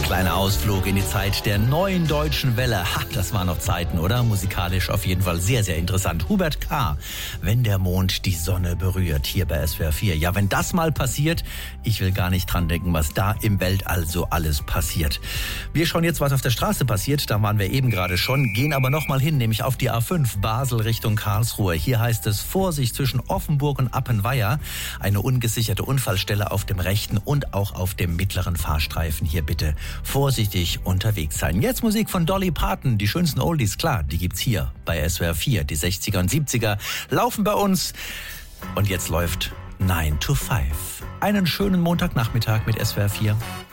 Kleiner Ausflug in die Zeit der neuen deutschen Welle. Ha, das waren noch Zeiten, oder? Musikalisch auf jeden Fall sehr, sehr interessant. Hubert K., wenn der Mond die Sonne berührt, hier bei SWR 4. Ja, wenn das mal passiert, ich will gar nicht dran denken, was da im Weltall so alles passiert. Wir schauen jetzt, was auf der Straße passiert. Da waren wir eben gerade schon, gehen aber noch mal hin, nämlich auf die A5 Basel Richtung Karlsruhe. Hier heißt es Vorsicht zwischen Offenburg und Appenweier. Eine ungesicherte Unfallstelle auf dem rechten und auch auf dem mittleren Fahrstreifen. Hier bitte vorsichtig unterwegs sein. Jetzt Musik von Dolly Parton, die schönsten Oldies, klar, die gibt's hier bei SWR 4. Die 60er und 70er laufen bei uns und jetzt läuft 9 to 5. Einen schönen Montagnachmittag mit SWR 4.